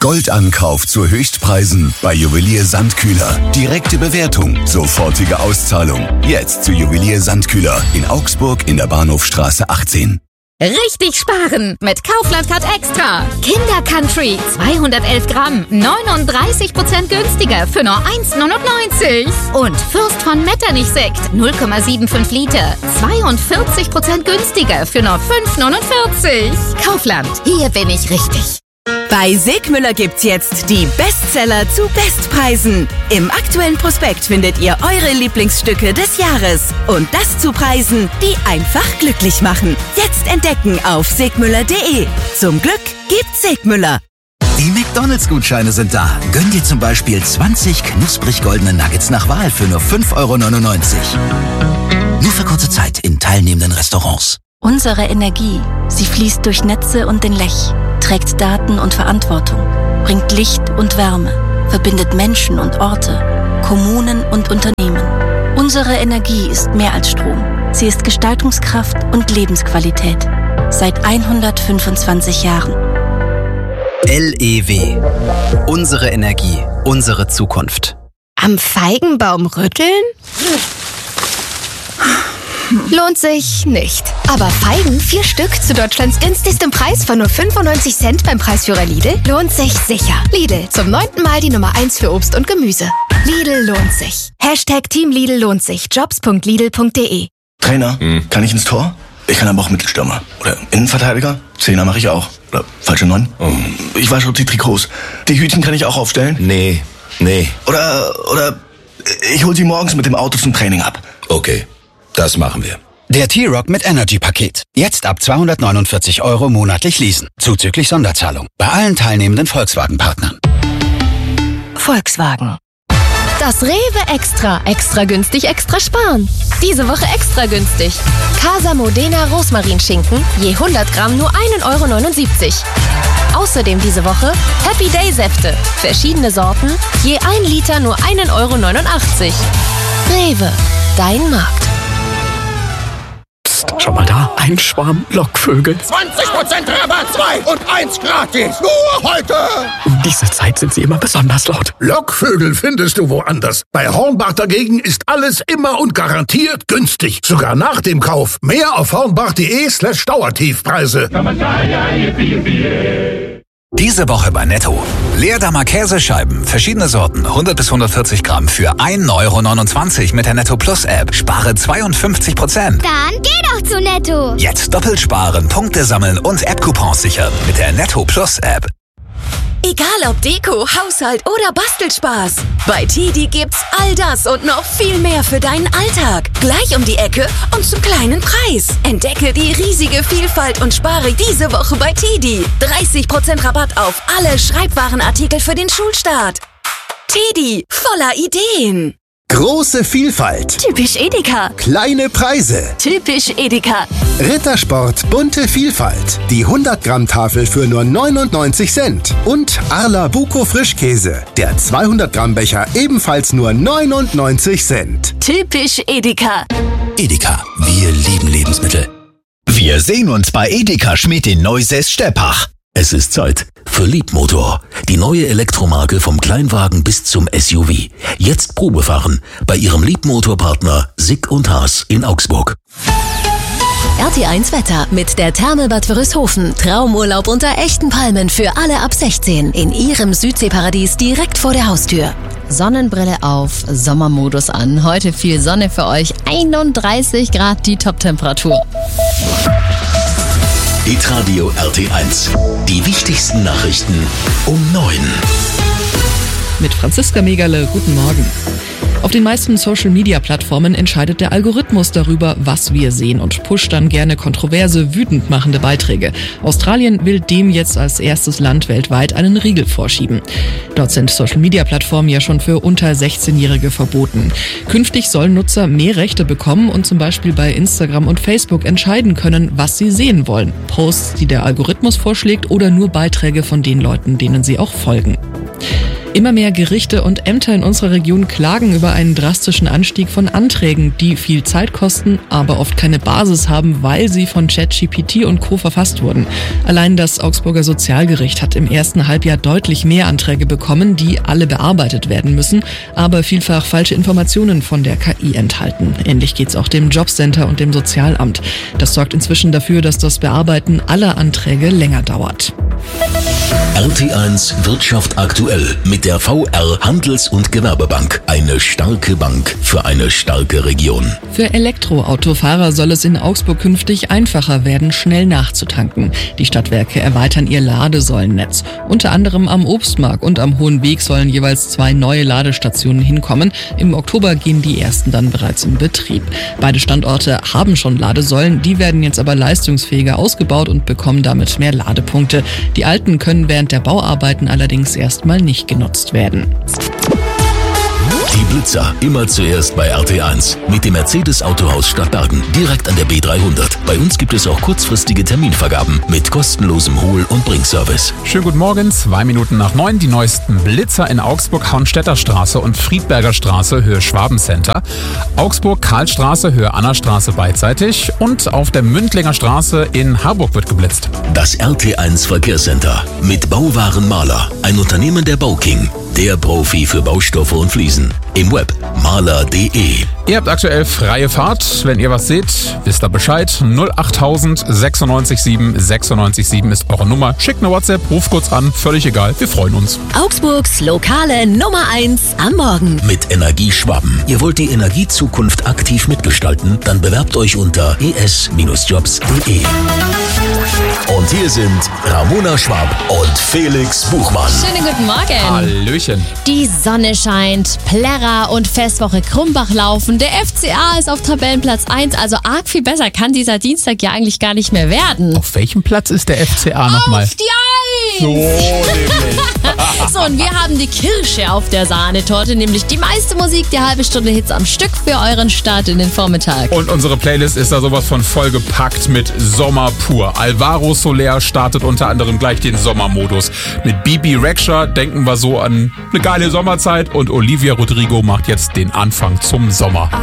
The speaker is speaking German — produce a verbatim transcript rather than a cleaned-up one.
Goldankauf zu Höchstpreisen bei Juwelier Sandkühler. Direkte Bewertung, sofortige Auszahlung. Jetzt zu Juwelier Sandkühler in Augsburg in der Bahnhofstraße achtzehn. Richtig sparen mit Kaufland Card Extra. Kinder Country zweihundertelf Gramm, neununddreißig Prozent günstiger für nur eins neunundneunzig. Und Fürst von Metternich Sekt null Komma fünfundsiebzig Liter, zweiundvierzig Prozent günstiger für nur fünf neunundvierzig. Kaufland, hier bin ich richtig. Bei Segmüller gibt's jetzt die Bestseller zu Bestpreisen. Im aktuellen Prospekt findet ihr eure Lieblingsstücke des Jahres. Und das zu Preisen, die einfach glücklich machen. Jetzt entdecken auf segmüller punkt de. Zum Glück gibt's Segmüller. Die McDonalds-Gutscheine sind da. Gönn dir zum Beispiel zwanzig knusprig goldene Nuggets nach Wahl für nur fünf Euro neunundneunzig. Nur für kurze Zeit in teilnehmenden Restaurants. Unsere Energie, sie fließt durch Netze und den Lech, trägt Daten und Verantwortung, bringt Licht und Wärme, verbindet Menschen und Orte, Kommunen und Unternehmen. Unsere Energie ist mehr als Strom. Sie ist Gestaltungskraft und Lebensqualität. Seit hundertfünfundzwanzig Jahren. L E W. Unsere Energie, unsere Zukunft. Am Feigenbaum rütteln? Lohnt sich nicht. Aber Feigen, vier Stück zu Deutschlands günstigstem Preis von nur fünfundneunzig Cent beim Preisführer Lidl, lohnt sich sicher. Lidl, zum neunten Mal die Nummer eins für Obst und Gemüse. Lidl lohnt sich. Hashtag Team Lidl lohnt sich. jobs punkt lidl punkt de. Trainer, hm. kann ich ins Tor? Ich kann aber auch Mittelstürmer. Oder Innenverteidiger? Zehner mache ich auch. Oder falsche Neun? Oh. Ich wasche die Trikots. Die Hütchen kann ich auch aufstellen? Nee, nee. Oder, oder ich hol sie morgens mit dem Auto zum Training ab. Okay. Das machen wir. Der T-Rock mit Energy-Paket. Jetzt ab zweihundertneunundvierzig Euro monatlich leasen. Zuzüglich Sonderzahlung. Bei allen teilnehmenden Volkswagen-Partnern. Volkswagen. Das Rewe Extra. Extra günstig, extra sparen. Diese Woche extra günstig. Casa Modena Rosmarinschinken. Je hundert Gramm nur ein Euro neunundsiebzig. Außerdem diese Woche Happy Day Säfte. Verschiedene Sorten. Je ein Liter nur ein Euro neunundachtzig. Rewe. Dein Markt. Schau mal da, ein Schwarm Lockvögel. zwanzig Prozent Rabatt, zwei und eins gratis. Nur heute. Um diese Zeit sind sie immer besonders laut. Lockvögel findest du woanders. Bei Hornbach dagegen ist alles immer und garantiert günstig. Sogar nach dem Kauf. Mehr auf hornbach.de slash Dauertiefpreise. Diese Woche bei Netto. Leerdammer Käsescheiben, verschiedene Sorten, hundert bis hundertvierzig Gramm für ein Euro neunundzwanzig mit der Netto Plus App. Spare zweiundfünfzig Prozent. Dann geh doch zu Netto. Jetzt doppelt sparen, Punkte sammeln und App-Coupons sichern mit der Netto Plus App. Egal ob Deko, Haushalt oder Bastelspaß. Bei Tedi gibt's all das und noch viel mehr für deinen Alltag. Gleich um die Ecke und zum kleinen Preis. Entdecke die riesige Vielfalt und spare diese Woche bei Tedi. dreißig Prozent Rabatt auf alle Schreibwarenartikel für den Schulstart. Tedi, voller Ideen. Große Vielfalt. Typisch Edeka. Kleine Preise. Typisch Edeka. Rittersport, bunte Vielfalt. Die hundert Gramm Tafel für nur neunundneunzig Cent. Und Arla Buco Frischkäse. Der zweihundert Gramm Becher ebenfalls nur neunundneunzig Cent. Typisch Edeka. Edeka, wir lieben Lebensmittel. Wir sehen uns bei Edeka Schmidt in Neusäß-Steppach. Es ist Zeit für Leapmotor, die neue Elektromarke vom Kleinwagen bis zum S U V. Jetzt Probefahren bei Ihrem Leapmotor-Partner Sick und Haas in Augsburg. R T eins Wetter mit der Therme Bad Wörishofen. Traumurlaub unter echten Palmen für alle ab sechzehn in Ihrem Südseeparadies direkt vor der Haustür. Sonnenbrille auf, Sommermodus an. Heute viel Sonne für euch. einunddreißig Grad die Top-Temperatur. Hitradio R T eins. Die wichtigsten Nachrichten um neun. Mit Franziska Megerle, guten Morgen. Auf den meisten Social-Media-Plattformen entscheidet der Algorithmus darüber, was wir sehen und pusht dann gerne kontroverse, wütend machende Beiträge. Australien will dem jetzt als erstes Land weltweit einen Riegel vorschieben. Dort sind Social-Media-Plattformen ja schon für unter sechzehnjährige verboten. Künftig sollen Nutzer mehr Rechte bekommen und zum Beispiel bei Instagram und Facebook entscheiden können, was sie sehen wollen. Posts, die der Algorithmus vorschlägt oder nur Beiträge von den Leuten, denen sie auch folgen. Immer mehr Gerichte und Ämter in unserer Region klagen über einen drastischen Anstieg von Anträgen, die viel Zeit kosten, aber oft keine Basis haben, weil sie von ChatGPT und Co. verfasst wurden. Allein das Augsburger Sozialgericht hat im ersten Halbjahr deutlich mehr Anträge bekommen, die alle bearbeitet werden müssen, aber vielfach falsche Informationen von der K I enthalten. Ähnlich geht's auch dem Jobcenter und dem Sozialamt. Das sorgt inzwischen dafür, dass das Bearbeiten aller Anträge länger dauert. R T eins Wirtschaft aktuell mit der V R Handels- und Gewerbebank. Eine starke Bank für eine starke Region. Für Elektroautofahrer soll es in Augsburg künftig einfacher werden, schnell nachzutanken. Die Stadtwerke erweitern ihr Ladesäulennetz. Unter anderem am Obstmarkt und am Hohen Weg sollen jeweils zwei neue Ladestationen hinkommen. Im Oktober gehen die ersten dann bereits in Betrieb. Beide Standorte haben schon Ladesäulen, die werden jetzt aber leistungsfähiger ausgebaut und bekommen damit mehr Ladepunkte. Die alten können während der Bauarbeiten allerdings erstmal nicht genutzt werden. Die Blitzer, immer zuerst bei R T eins. Mit dem Mercedes Autohaus Stadtbergen, direkt an der B dreihundert. Bei uns gibt es auch kurzfristige Terminvergaben mit kostenlosem Hohl- und Bringservice. Schönen guten Morgen, zwei Minuten nach neun. Die neuesten Blitzer in Augsburg, Hauenstädter Straße und Friedberger Straße, Höhe Schwabencenter. Augsburg, Karlstraße, Höhe Annastraße beidseitig. Und auf der Mündlinger Straße in Harburg wird geblitzt. Das R T eins Verkehrscenter mit Bauwarenmaler, ein Unternehmen der Bauking. Der Profi für Baustoffe und Fliesen. Im Web maler punkt de. Ihr habt aktuell freie Fahrt. Wenn ihr was seht, wisst ihr Bescheid. null achttausend sechsundneunzig sieben sechsundneunzig sieben ist eure Nummer. Schickt eine WhatsApp, ruft kurz an. Völlig egal. Wir freuen uns. Augsburgs lokale Nummer eins am Morgen. Mit Energie Schwaben. Ihr wollt die Energiezukunft aktiv mitgestalten? Dann bewerbt euch unter e s jobs punkt de. Und hier sind Ramona Schwab und Felix Buchmann. Schönen guten Morgen. Hallöchen. Die Sonne scheint, Plärrer und Festwoche Krumbach laufen. Der F C A ist auf Tabellenplatz eins, also arg viel besser kann dieser Dienstag ja eigentlich gar nicht mehr werden. Auf welchem Platz ist der F C A nochmal? Auf die Eins! So, nämlich. So, und wir haben die Kirsche auf der Sahnetorte, nämlich die meiste Musik, die halbe Stunde Hits am Stück für euren Start in den Vormittag. Und unsere Playlist ist da sowas von vollgepackt mit Sommer pur. Alvaro Soler startet unter anderem gleich den Sommermodus. Mit Bibi Rexha denken wir so an eine geile Sommerzeit und Olivia Rodrigo macht jetzt den Anfang zum Sommer.